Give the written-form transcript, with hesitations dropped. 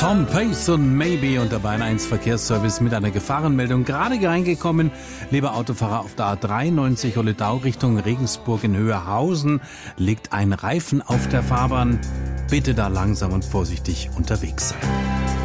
Tom Pace und Maybe und der Bayern 1 Verkehrsservice mit einer Gefahrenmeldung gerade reingekommen. Lieber Autofahrer, auf der A93 Holledau Richtung Regensburg in Höherhausen liegt ein Reifen auf der Fahrbahn. Bitte da langsam und vorsichtig unterwegs sein.